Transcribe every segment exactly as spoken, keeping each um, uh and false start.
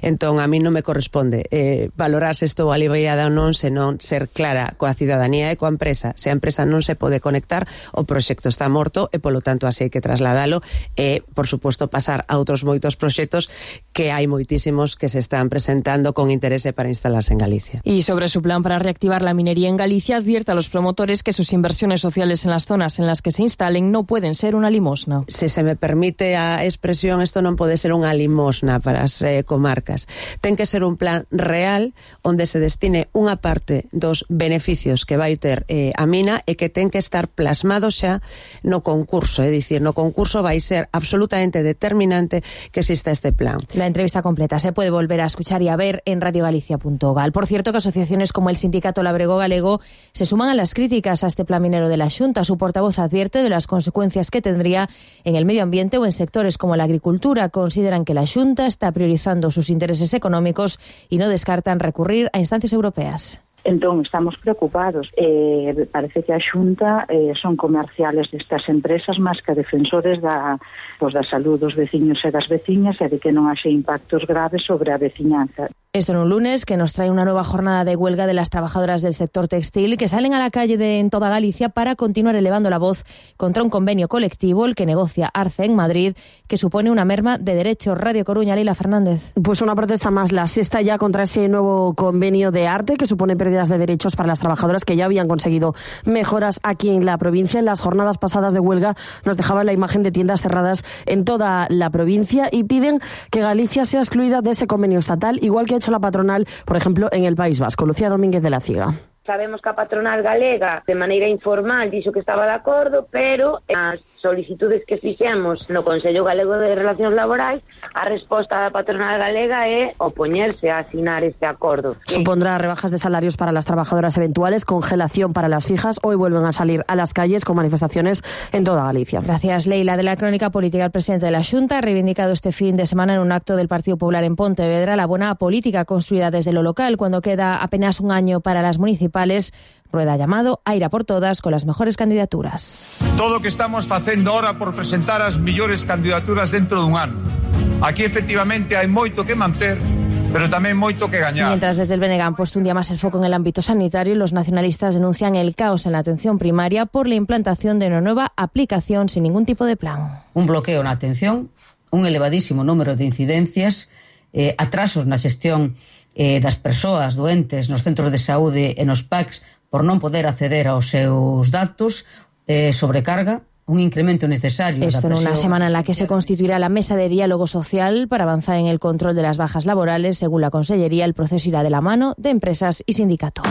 Entón, a mí non me corresponde eh, valorar se estou aliviada ou non, senón ser clara coa cidadanía e coa empresa. Se a empresa non se pode conectar, o proxecto está morto e, polo tanto, así hai que trasladalo e, por suposto, pasar a outros moitos proxectos que hai moitísimos que se están presentando con interese para instalarse en Galicia. Y sobre su plan para reactivar la minería en Galicia, advierte a los promotores que sus inversiones sociales en las zonas en las que se instalen no pueden ser una limosna. Se se me permite a expresión, isto non pode ser unha limosna para as eh, comarcas. Ten que ser un plan real onde se destine unha parte dos beneficios que vai ter eh, a mina e que ten que estar plasmado xa no concurso, é dicir, no concurso vai ser absolutamente determinante que exista este plan. La entrevista completa se puede volver a escuchar y a ver en radio galicia punto gal. Por cierto, que asociaciones como el Sindicato Labrego Galego se suman a las críticas a este plan minero de la Xunta. Su portavoz advierte de las consecuencias que tendría en el medio ambiente o en sectores como la agricultura. Consideran que la Xunta está priorizando sus intereses económicos y no descartan recurrir a instancias europeas. Entón, estamos preocupados. Eh, parece que a Xunta eh, son comerciales destas empresas máis que defensores da, pues, da salud dos veciños e das veciñas e de que non haxe impactos graves sobre a veciñanza. Esto en un lunes que nos trae una nueva jornada de huelga de las trabajadoras del sector textil que salen a la calle de, en toda Galicia para continuar elevando la voz contra un convenio colectivo, el que negocia Arce en Madrid, que supone una merma de derechos. Radio Coruña, Leila Fernández. Pues una protesta más, la sexta ya contra ese nuevo convenio de Arte que supone pérdidas de derechos para las trabajadoras que ya habían conseguido mejoras aquí en la provincia. En las jornadas pasadas de huelga nos dejaban la imagen de tiendas cerradas en toda la provincia y piden que Galicia sea excluida de ese convenio estatal, igual que ha hecho la patronal, por ejemplo, en el País Vasco. Lucía Domínguez de la Ciga. Sabemos que a patronal galega, de maneira informal, dixo que estaba de acordo, pero as solicitudes que fixemos no Consello Galego de Relacións Laborais, a resposta da patronal galega é opoñerse a asinar este acordo. Supondrá rebajas de salarios para las trabajadoras eventuales, congelación para las fijas. Hoy vuelven a salir a las calles con manifestaciones en toda Galicia. Gracias, Leila. De la crónica política, el presidente de la Xunta ha reivindicado este fin de semana en un acto del Partido Popular en Pontevedra la buena política construida desde lo local, cuando queda apenas un año para las municipales. Rueda llamado a ir a por todas con las mejores candidaturas. Todo o que estamos facendo ahora por presentar as mellores candidaturas dentro dun ano. Aquí efectivamente hai moito que manter, pero tamén moito que gañar. Mientras desde el B N G han puesto un día más el foco en el ámbito sanitario, los nacionalistas denuncian el caos en la atención primaria por la implantación de una nueva aplicación sin ningún tipo de plan. Un bloqueo na atención, un elevadísimo número de incidencias, eh, atrasos na xestión eh, das persoas doentes nos centros de saúde e nos P A Cs por non poder acceder aos seus datos, eh, sobrecarga, un incremento necesario. Esto en una semana en la que se constituirá la mesa de diálogo social para avanzar en el control de las bajas laborales. Según la Consellería, el proceso irá de la mano de empresas y sindicatos.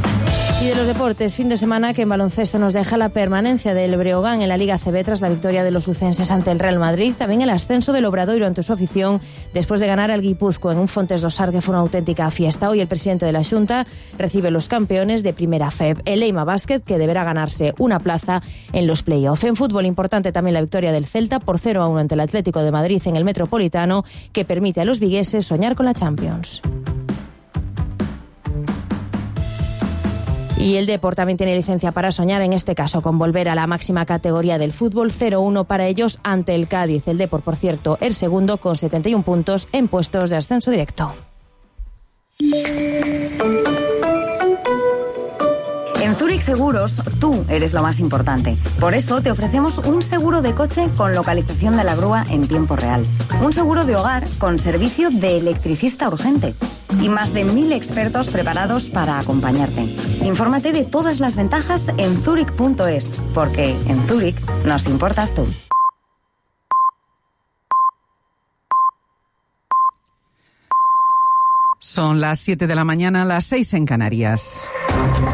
Y de los deportes, fin de semana que en baloncesto nos deja la permanencia del Breogán en la Liga C B tras la victoria de los lucenses ante el Real Madrid, también el ascenso del Obradoiro ante su afición después de ganar al Guipúzcoa en un Fontes do Sar que fue una auténtica fiesta. Hoy el presidente de la Xunta recibe los campeones de Primera F E B, el Eima Basket, que deberá ganarse una plaza en los play-off. En fútbol, importante también la victoria del Celta por cero a uno ante el Atlético de Madrid en el Metropolitano, que permite a los vigueses soñar con la Champions. Y el Depor también tiene licencia para soñar, en este caso con volver a la máxima categoría del fútbol, cero uno para ellos ante el Cádiz. El Depor, por cierto, el segundo con setenta y un puntos en puestos de ascenso directo. En Zurich Seguros, tú eres lo más importante. Por eso te ofrecemos un seguro de coche con localización de la grúa en tiempo real. Un seguro de hogar con servicio de electricista urgente. Y más de mil expertos preparados para acompañarte. Infórmate de todas las ventajas en zurich punto es, porque en Zurich nos importas tú. Son las siete de la mañana, las seis en Canarias.